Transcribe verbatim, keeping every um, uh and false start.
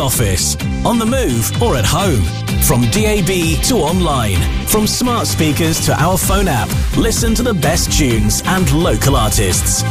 office, on the move or at home. From D A B to online, from smart speakers to our phone app, listen to the best tunes and local artists.